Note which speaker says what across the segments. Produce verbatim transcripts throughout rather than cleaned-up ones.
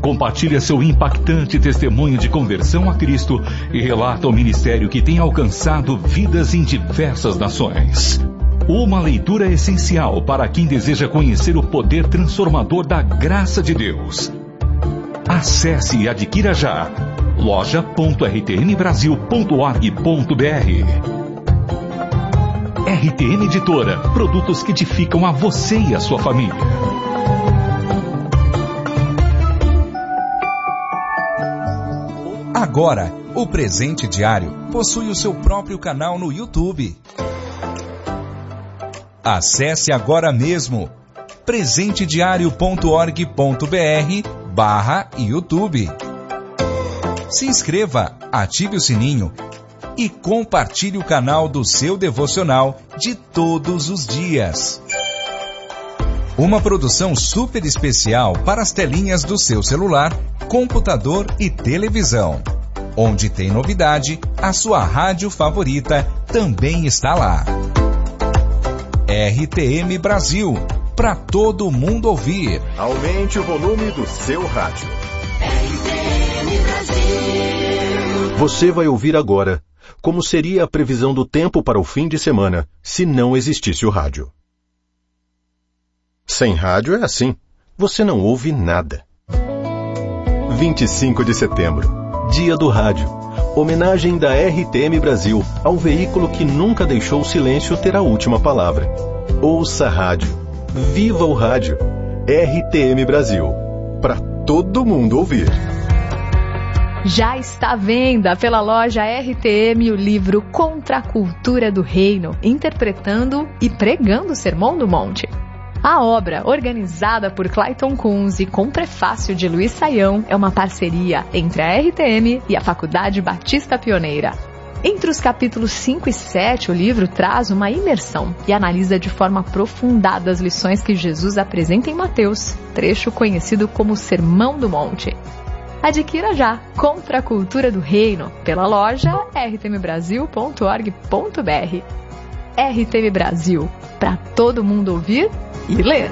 Speaker 1: compartilha seu impactante testemunho de conversão a Cristo e relata o ministério que tem alcançado vidas em diversas nações. Uma leitura essencial para quem deseja conhecer o poder transformador da graça de Deus. Acesse e adquira já loja ponto r t m brasil ponto org ponto b r. R T M Editora, produtos que edificam a você e a sua família.
Speaker 2: Agora, o Presente Diário possui o seu próprio canal no YouTube. Acesse agora mesmo presente diário ponto org ponto b r barra YouTube. Se inscreva, ative o sininho e compartilhe o canal do seu devocional de todos os dias. Uma produção super especial para as telinhas do seu celular, computador e televisão. Onde tem novidade, a sua rádio favorita também está lá. R T M Brasil, para todo mundo ouvir.
Speaker 3: Aumente o volume do seu rádio.
Speaker 4: R T M Brasil.
Speaker 3: Você vai ouvir agora como seria a previsão do tempo para o fim de semana se não existisse o rádio. Sem rádio é assim, você não ouve nada. vinte e cinco de setembro, Dia do Rádio. Homenagem da R T M Brasil ao veículo que nunca deixou o silêncio ter a última palavra. Ouça a rádio. Viva o rádio. R T M Brasil. Para todo mundo ouvir.
Speaker 5: Já está à venda pela loja R T M o livro Contra a Cultura do Reino, interpretando e pregando o Sermão do Monte. A obra, organizada por Clayton Kunz e com prefácio de Luiz Saião, é uma parceria entre a R T M e a Faculdade Batista Pioneira. Entre os capítulos cinco e sete, o livro traz uma imersão e analisa de forma aprofundada as lições que Jesus apresenta em Mateus, trecho conhecido como Sermão do Monte. Adquira já Contra a Cultura do Reino pela loja r t m brasil ponto org ponto b r. R T M Brasil, para todo mundo ouvir e ler.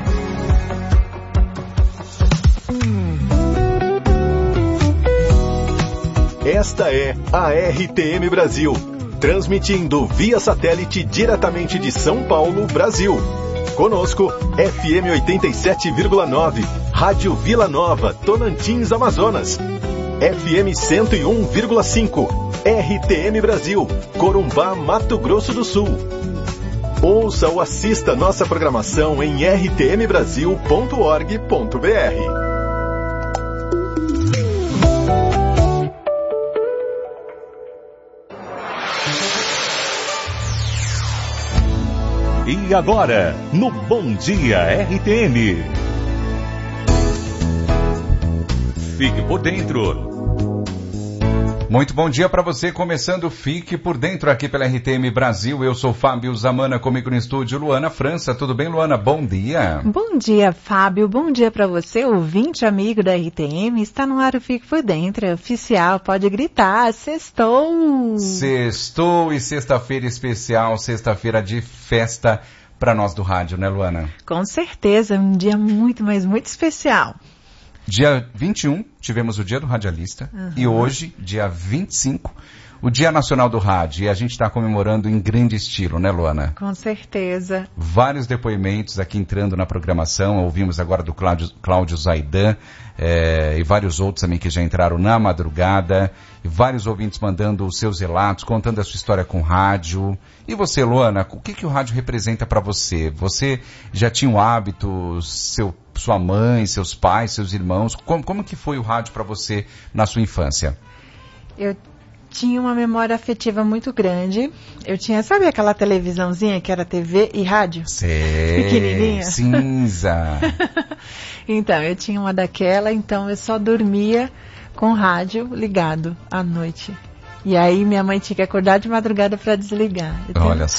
Speaker 3: Esta é a R T M Brasil, transmitindo via satélite diretamente de São Paulo, Brasil. Conosco, F M oitenta e sete vírgula nove, Rádio Vila Nova, Tocantins, Amazonas. F M cento e um vírgula cinco, R T M Brasil, Corumbá, Mato Grosso do Sul. Ouça ou assista nossa programação em r t m brasil ponto org ponto b r.
Speaker 1: E agora, no Bom Dia R T M. Fique por dentro.
Speaker 2: Muito bom dia para você, começando Fique por Dentro aqui pela R T M Brasil. Eu sou Fábio Zamana, comigo no estúdio Luana França. Tudo bem, Luana? Bom dia.
Speaker 6: Bom dia, Fábio. Bom dia para você, ouvinte amigo da R T M. Está no ar o Fique por Dentro, é oficial, pode gritar, sextou.
Speaker 2: Sextou e sexta-feira especial, sexta-feira de festa para nós do rádio, né, Luana?
Speaker 6: Com certeza, um dia muito, mas muito especial.
Speaker 2: Dia vinte e um, tivemos o Dia do Radialista, uhum. E hoje, dia vinte e cinco, o Dia Nacional do Rádio. E a gente está comemorando em grande estilo, né, Luana?
Speaker 6: Com certeza.
Speaker 2: Vários depoimentos aqui entrando na programação. Ouvimos agora do Cláudio, Cláudio Zaidan é, e vários outros também que já entraram na madrugada. E vários ouvintes mandando os seus relatos, contando a sua história com rádio. E você, Luana, o que, que o rádio representa para você? Você já tinha o hábito, seu sua mãe, seus pais, seus irmãos, como, como que foi o rádio para você na sua infância?
Speaker 6: Eu tinha uma memória afetiva muito grande. Eu tinha, sabe aquela televisãozinha que era T V e rádio?
Speaker 2: Sei,
Speaker 6: pequenininha.
Speaker 2: Cinza.
Speaker 6: Então, eu tinha uma daquela, então eu só dormia com o rádio ligado à noite. E aí minha mãe tinha que acordar de madrugada para desligar. Eu
Speaker 2: Olha
Speaker 6: tenho...
Speaker 2: só.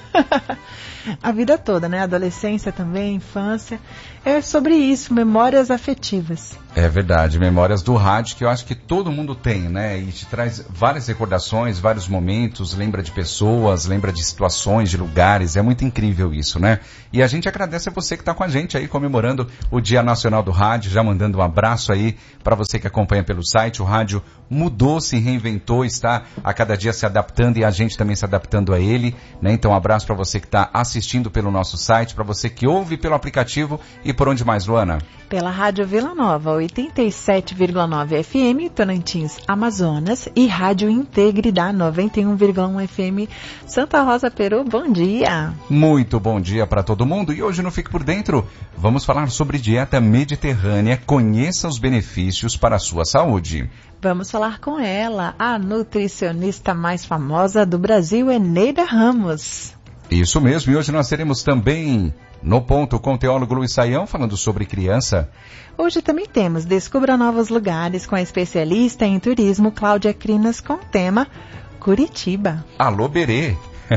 Speaker 6: A vida toda, né? Adolescência também, infância. É sobre isso, memórias afetivas.
Speaker 2: É verdade, memórias do rádio que eu acho que todo mundo tem, né? E te traz várias recordações, vários momentos, lembra de pessoas, lembra de situações, de lugares. É muito incrível isso, né? E a gente agradece a você que está com a gente aí comemorando o Dia Nacional do Rádio, já mandando um abraço aí para você que acompanha pelo site. O rádio mudou, se reinventou, está a cada dia se adaptando e a gente também se adaptando a ele, né? Então um abraço para você que está assistindo pelo nosso site, para você que ouve pelo aplicativo e por onde mais, Luana?
Speaker 6: Pela Rádio Vila Nova, oitenta e sete vírgula nove F M, Tocantins, Amazonas, e Rádio Integridade, noventa e um vírgula um F M, Santa Rosa, Peru. Bom dia!
Speaker 2: Muito bom dia para todo mundo. E hoje no Fique Por Dentro, vamos falar sobre dieta mediterrânea. Conheça os benefícios para a sua saúde.
Speaker 6: Vamos falar com ela, a nutricionista mais famosa do Brasil, Eneida Ramos.
Speaker 2: Isso mesmo, e hoje nós teremos também No Ponto com o teólogo Luiz Saião falando sobre criança.
Speaker 6: Hoje também temos Descubra Novos Lugares com a especialista em turismo Cláudia Crinas com o tema Curitiba.
Speaker 2: Alô, Berê!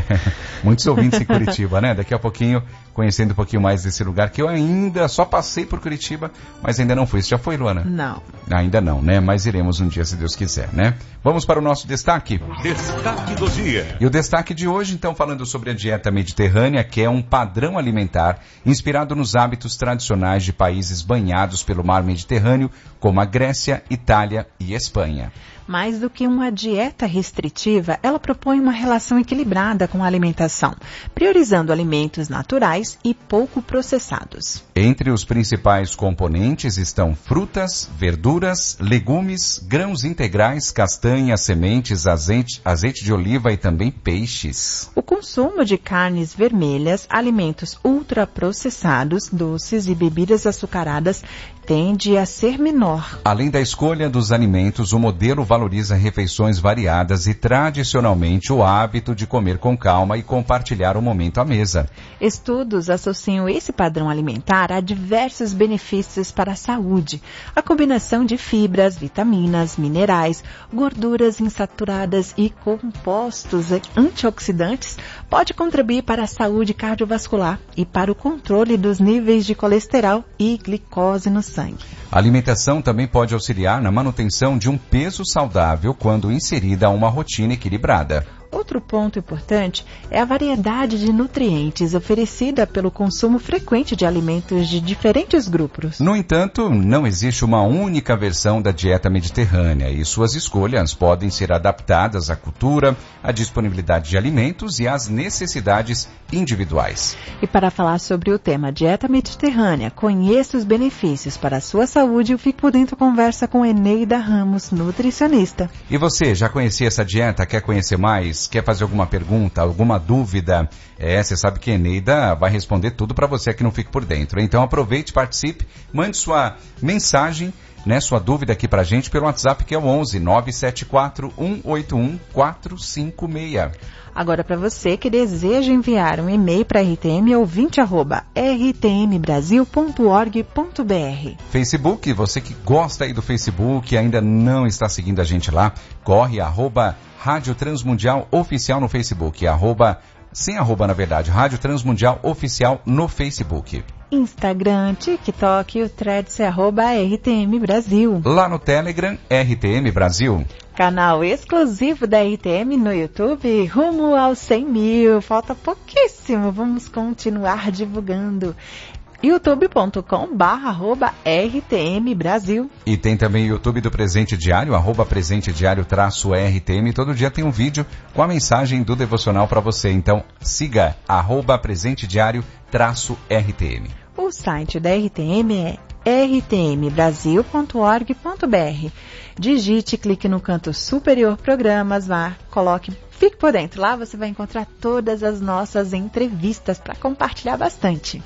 Speaker 2: Muitos ouvintes em Curitiba, né? Daqui a pouquinho, conhecendo um pouquinho mais desse lugar, que eu ainda só passei por Curitiba, mas ainda não fui. Você já foi, Luana?
Speaker 6: Não.
Speaker 2: Ainda não, né? Mas iremos um dia, se Deus quiser, né? Vamos para o nosso destaque.
Speaker 1: Destaque do dia.
Speaker 2: E o destaque de hoje, então, falando sobre a dieta mediterrânea, que é um padrão alimentar inspirado nos hábitos tradicionais de países banhados pelo mar Mediterrâneo, como a Grécia, Itália e Espanha.
Speaker 6: Mais do que uma dieta restritiva, ela propõe uma relação equilibrada com a alimentação, priorizando alimentos naturais e pouco processados.
Speaker 2: Entre os principais componentes estão frutas, verduras, legumes, grãos integrais, castanhas, sementes, azeite, azeite de oliva e também peixes.
Speaker 6: O consumo de carnes vermelhas, alimentos ultraprocessados, doces e bebidas açucaradas tende a ser menor.
Speaker 2: Além da escolha dos alimentos, o modelo valoriza refeições variadas e tradicionalmente o hábito de comer com calma e compartilhar o momento à mesa.
Speaker 6: Estudos associam esse padrão alimentar a diversos benefícios para a saúde. A combinação de fibras, vitaminas, minerais, gorduras insaturadas e compostos antioxidantes pode contribuir para a saúde cardiovascular e para o controle dos níveis de colesterol e glicose no sangue.
Speaker 2: A alimentação também pode auxiliar na manutenção de um peso saudável quando inserida a uma rotina equilibrada.
Speaker 6: Outro ponto importante é a variedade de nutrientes oferecida pelo consumo frequente de alimentos de diferentes grupos.
Speaker 2: No entanto, não existe uma única versão da dieta mediterrânea e suas escolhas podem ser adaptadas à cultura, à disponibilidade de alimentos e às necessidades individuais.
Speaker 6: E para falar sobre o tema dieta mediterrânea, conheça os benefícios para a sua saúde, eu Fico Por Dentro conversa com Eneida Ramos, nutricionista.
Speaker 2: E você, já conhecia essa dieta? Quer conhecer mais? Quer fazer alguma pergunta, alguma dúvida? É, você sabe que a Eneida vai responder tudo para você aqui no Fique Por Dentro. Então aproveite, participe, mande sua mensagem, né, sua dúvida aqui pra gente pelo WhatsApp, que é o onze nove sete quatro um oito um quatro cinco seis.
Speaker 6: Agora, para você que deseja enviar um e-mail para R T M, ouvinte arroba r t m brasil ponto org ponto b r.
Speaker 2: Facebook, você que gosta aí do Facebook e ainda não está seguindo a gente lá, corre, arroba Rádio Transmundial Oficial no Facebook, arroba, sem arroba na verdade, Rádio Transmundial Oficial no Facebook.
Speaker 6: Instagram, TikTok e o Threads é arroba R T M Brasil.
Speaker 2: Lá no Telegram, R T M Brasil.
Speaker 6: Canal exclusivo da R T M no YouTube, rumo aos cem mil. Falta pouquíssimo, vamos continuar divulgando. youtube ponto com barra arroba R T M Brasil.
Speaker 2: E tem também o YouTube do Presente Diário, arroba Presente Diário traço R T M. Todo dia tem um vídeo com a mensagem do devocional para você. Então siga arroba Presente Diário traço R T M.
Speaker 6: O site da R T M é r t m brasil ponto org ponto b r. Digite, clique no canto superior Programas, vá, coloque Fique Por Dentro. Lá você vai encontrar todas as nossas entrevistas para compartilhar bastante.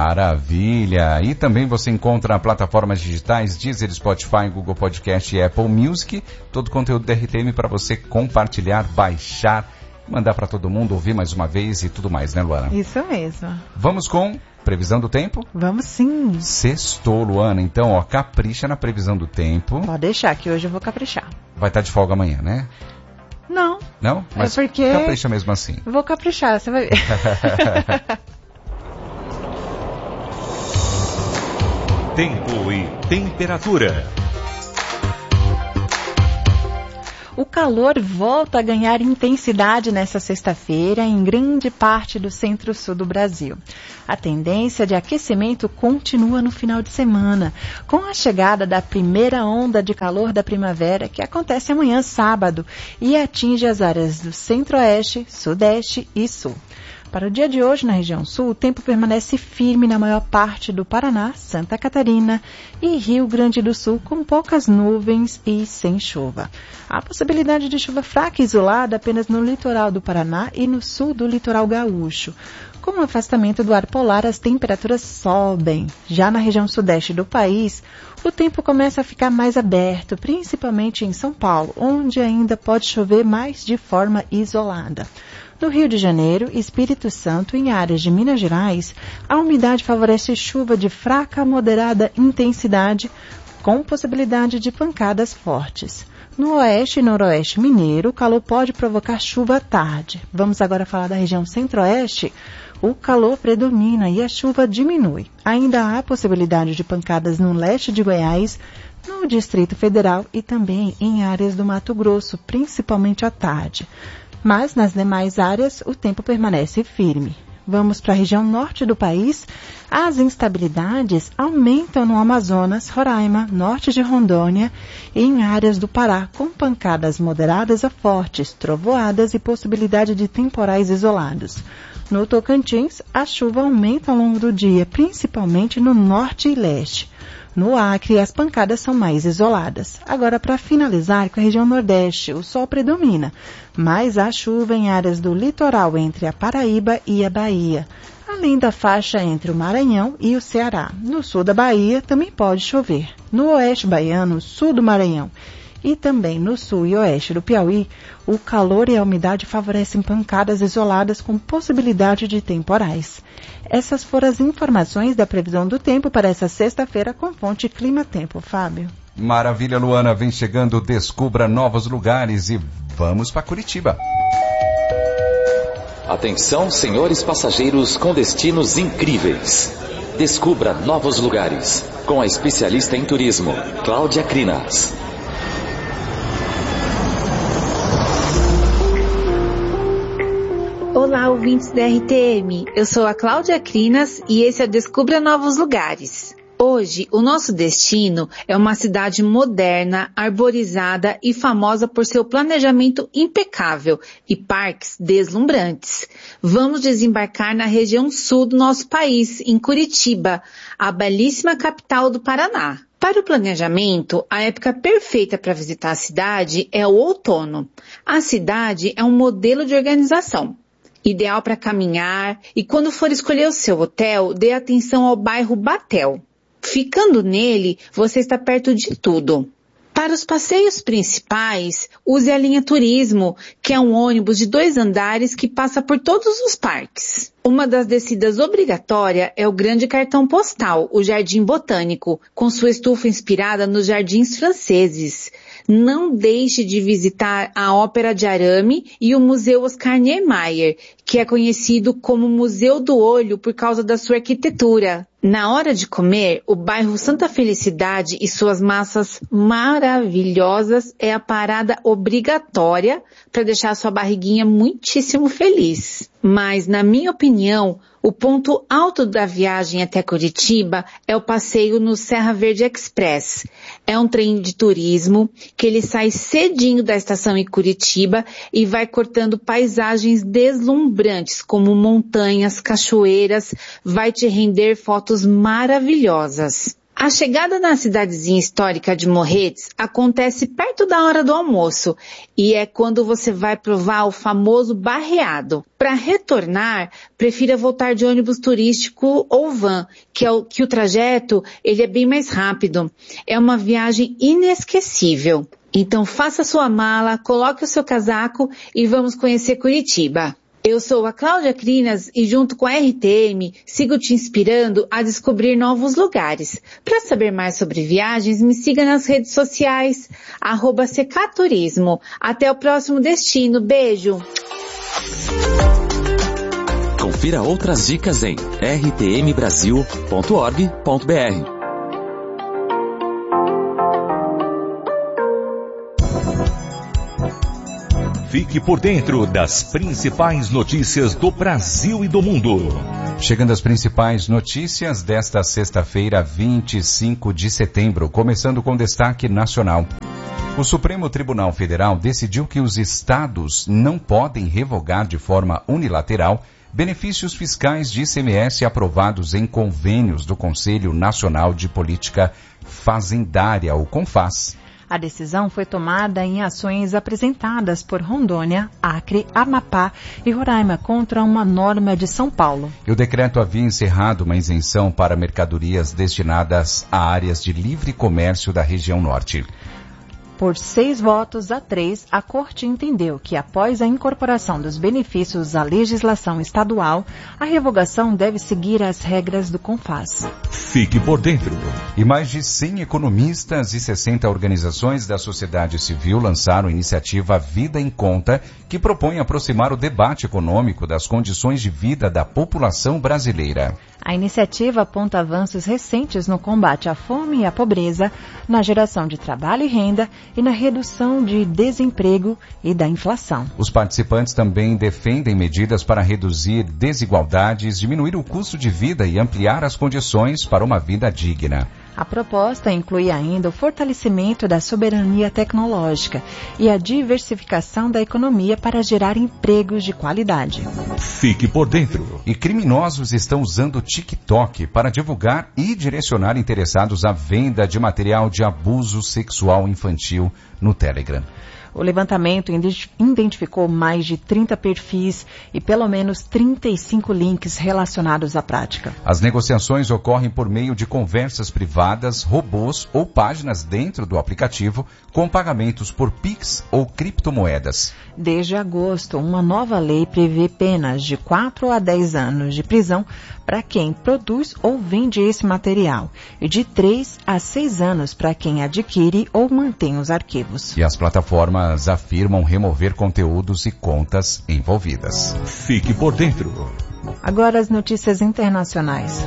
Speaker 2: Maravilha! E também você encontra plataformas digitais, Deezer, Spotify, Google Podcast e Apple Music. Todo o conteúdo da R T M para você compartilhar, baixar, mandar para todo mundo, ouvir mais uma vez e tudo mais, né, Luana?
Speaker 6: Isso mesmo.
Speaker 2: Vamos com previsão do tempo?
Speaker 6: Vamos sim.
Speaker 2: Sextou, Luana. Então, ó, capricha na previsão do tempo.
Speaker 6: Pode deixar que hoje eu vou caprichar.
Speaker 2: Vai estar de folga amanhã, né?
Speaker 6: Não.
Speaker 2: Não? Mas
Speaker 6: é porque...
Speaker 2: capricha mesmo assim.
Speaker 6: Vou caprichar, você vai ver.
Speaker 1: Tempo e temperatura.
Speaker 6: O calor volta a ganhar intensidade nesta sexta-feira em grande parte do centro-sul do Brasil. A tendência de aquecimento continua no final de semana, com a chegada da primeira onda de calor da primavera, que acontece amanhã, sábado, e atinge as áreas do centro-oeste, sudeste e sul. Para o dia de hoje, na região sul, o tempo permanece firme na maior parte do Paraná, Santa Catarina e Rio Grande do Sul, com poucas nuvens e sem chuva. Há possibilidade de chuva fraca e isolada apenas no litoral do Paraná e no sul do litoral gaúcho. Com o afastamento do ar polar, as temperaturas sobem. Já na região sudeste do país, o tempo começa a ficar mais aberto, principalmente em São Paulo, onde ainda pode chover mais de forma isolada. No Rio de Janeiro, Espírito Santo e em áreas de Minas Gerais, a umidade favorece chuva de fraca a moderada intensidade, com possibilidade de pancadas fortes. No oeste e noroeste mineiro, o calor pode provocar chuva à tarde. Vamos agora falar da região centro-oeste. O calor predomina e a chuva diminui. Ainda há possibilidade de pancadas no leste de Goiás, no Distrito Federal e também em áreas do Mato Grosso, principalmente à tarde. Mas nas demais áreas o tempo permanece firme. Vamos para a região norte do país. As instabilidades aumentam no Amazonas, Roraima, norte de Rondônia e em áreas do Pará, com pancadas moderadas a fortes, trovoadas e possibilidade de temporais isolados. No Tocantins, a chuva aumenta ao longo do dia, principalmente no norte e leste. No Acre, as pancadas são mais isoladas. Agora, para finalizar, com a região nordeste, o sol predomina, mas há chuva em áreas do litoral entre a Paraíba e a Bahia, além da faixa entre o Maranhão e o Ceará. No sul da Bahia também pode chover. No oeste baiano, sul do Maranhão e também no sul e oeste do Piauí, o calor e a umidade favorecem pancadas isoladas com possibilidade de temporais. Essas foram as informações da previsão do tempo para essa sexta-feira com fonte Clima Tempo. Fábio.
Speaker 2: Maravilha, Luana. Vem chegando, descubra novos lugares e vamos para Curitiba.
Speaker 7: Atenção, senhores passageiros com destinos incríveis. Descubra novos lugares com a especialista em turismo, Cláudia Crinas.
Speaker 8: Olá, ouvintes da R T M. Eu sou a Cláudia Crinas e esse é o Descubra Novos Lugares. Hoje, o nosso destino é uma cidade moderna, arborizada e famosa por seu planejamento impecável e parques deslumbrantes. Vamos desembarcar na região sul do nosso país, em Curitiba, a belíssima capital do Paraná. Para o planejamento, a época perfeita para visitar a cidade é o outono. A cidade é um modelo de organização, ideal para caminhar, e quando for escolher o seu hotel, dê atenção ao bairro Batel. Ficando nele, você está perto de tudo. Para os passeios principais, use a linha Turismo, que é um ônibus de dois andares que passa por todos os parques. Uma das descidas obrigatória é o grande cartão postal, o Jardim Botânico, com sua estufa inspirada nos jardins franceses. Não deixe de visitar a Ópera de Arame e o Museu Oscar Niemeyer, que é conhecido como Museu do Olho por causa da sua arquitetura. Na hora de comer, o bairro Santa Felicidade e suas massas maravilhosas é a parada obrigatória para deixar a sua barriguinha muitíssimo feliz. Mas, na minha opinião, o ponto alto da viagem até Curitiba é o passeio no Serra Verde Express. É um trem de turismo que ele sai cedinho da estação em Curitiba e vai cortando paisagens deslumbrantes como montanhas, cachoeiras, vai te render fotos maravilhosas. A chegada na cidadezinha histórica de Morretes acontece perto da hora do almoço e é quando você vai provar o famoso barreado. Para retornar, prefira voltar de ônibus turístico ou van, que, é o, que o trajeto ele é bem mais rápido. É uma viagem inesquecível. Então faça sua mala, coloque o seu casaco e vamos conhecer Curitiba. Eu sou a Cláudia Crinas e junto com a R T M sigo te inspirando a descobrir novos lugares. Para saber mais sobre viagens, me siga nas redes sociais, arroba Secaturismo. Até o próximo destino. Beijo!
Speaker 7: Confira outras dicas em r t m brasil ponto org ponto b r.
Speaker 1: Fique por dentro das principais notícias do Brasil e do mundo.
Speaker 2: Chegando às principais notícias desta sexta-feira, vinte e cinco de setembro, começando com destaque nacional. O Supremo Tribunal Federal decidiu que os estados não podem revogar de forma unilateral benefícios fiscais de I C M S aprovados em convênios do Conselho Nacional de Política Fazendária, o CONFAS.
Speaker 6: A decisão foi tomada em ações apresentadas por Rondônia, Acre, Amapá e Roraima contra uma norma de São Paulo.
Speaker 2: E o decreto havia encerrado uma isenção para mercadorias destinadas a áreas de livre comércio da região norte.
Speaker 6: Por seis votos a três, a Corte entendeu que, após a incorporação dos benefícios à legislação estadual, a revogação deve seguir as regras do CONFAS.
Speaker 1: Fique por dentro.
Speaker 2: E mais de cem economistas e sessenta organizações da sociedade civil lançaram a iniciativa Vida em Conta, que propõe aproximar o debate econômico das condições de vida da população brasileira.
Speaker 6: A iniciativa aponta avanços recentes no combate à fome e à pobreza, na geração de trabalho e renda e na redução de desemprego e da inflação.
Speaker 2: Os participantes também defendem medidas para reduzir desigualdades, diminuir o custo de vida e ampliar as condições para uma vida digna.
Speaker 6: A proposta inclui ainda o fortalecimento da soberania tecnológica e a diversificação da economia para gerar empregos de qualidade.
Speaker 1: Fique por dentro.
Speaker 2: E criminosos estão usando o TikTok para divulgar e direcionar interessados à venda de material de abuso sexual infantil no Telegram.
Speaker 6: O levantamento identificou mais de trinta perfis e pelo menos trinta e cinco links relacionados à prática.
Speaker 2: As negociações ocorrem por meio de conversas privadas, robôs ou páginas dentro do aplicativo com pagamentos por Pix ou criptomoedas.
Speaker 6: Desde agosto, uma nova lei prevê penas de quatro a dez anos de prisão para quem produz ou vende esse material e de três a seis anos para quem adquire ou mantém os arquivos.
Speaker 2: E as plataformas afirmam remover conteúdos e contas envolvidas.
Speaker 1: Fique por dentro.
Speaker 6: Agora as notícias internacionais.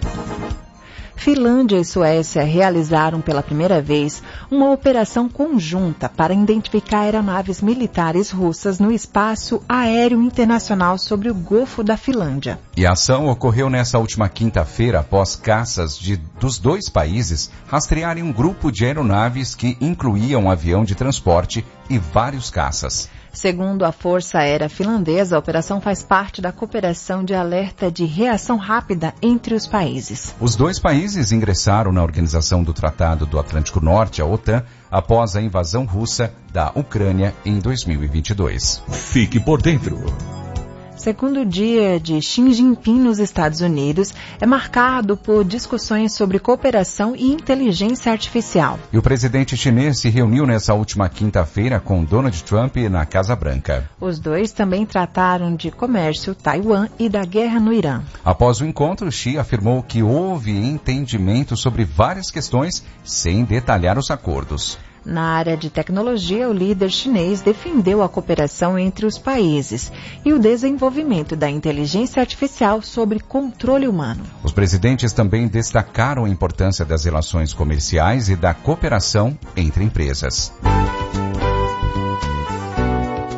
Speaker 6: Finlândia e Suécia realizaram pela primeira vez uma operação conjunta para identificar aeronaves militares russas no espaço aéreo internacional sobre o Golfo da Finlândia.
Speaker 2: E a ação ocorreu nessa última quinta-feira após caças de, dos dois países rastrearem um grupo de aeronaves que incluía um avião de transporte e vários caças.
Speaker 6: Segundo a Força Aérea Finlandesa, a operação faz parte da cooperação de alerta de reação rápida entre os países.
Speaker 2: Os dois países ingressaram na Organização do Tratado do Atlântico Norte, a OTAN, após a invasão russa da Ucrânia em dois mil e vinte e dois.
Speaker 1: Fique por dentro.
Speaker 6: Segundo dia de Xi Jinping nos Estados Unidos é marcado por discussões sobre cooperação e inteligência artificial.
Speaker 2: E o presidente chinês se reuniu nessa última quinta-feira com Donald Trump na Casa Branca.
Speaker 6: Os dois também trataram de comércio, Taiwan e da guerra no Irã.
Speaker 2: Após o encontro, Xi afirmou que houve entendimento sobre várias questões, sem detalhar os acordos.
Speaker 6: Na área de tecnologia, o líder chinês defendeu a cooperação entre os países e o desenvolvimento da inteligência artificial sobre controle humano.
Speaker 2: Os presidentes também destacaram a importância das relações comerciais e da cooperação entre empresas.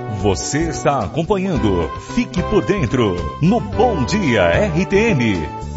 Speaker 1: Você está acompanhando Fique por Dentro no Bom Dia R T M.